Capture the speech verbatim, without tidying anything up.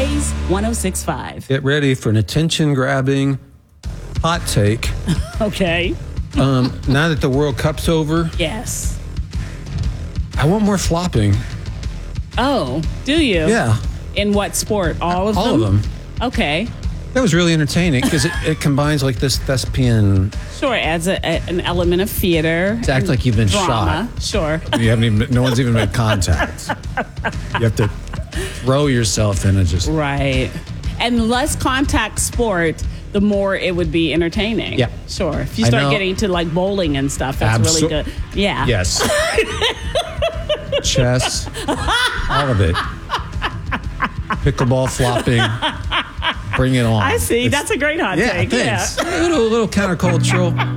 Blaze one oh six point five. Get ready for an attention-grabbing hot take. Okay. Um, now that the World Cup's over, Yes. I want more flopping. Oh, do you? Yeah. In what sport? All of All them? of them. Okay. That was really entertaining because it, it combines like this thespian. Sure, adds a, a, an element of theater. To act like you've been drama. shot. Sure. You haven't even. No one's even made contact. You have to throw yourself in and just. Right. And the less contact sport, the more it would be entertaining. Yeah. Sure. If you I start know. getting to like bowling and stuff, that's Abso- really good. Yeah. Yes. Chess. All of it. Pickleball, flopping. Bring it on. I see. It's- That's a great hot Yeah, take. thanks. Yeah. A little, little countercultural.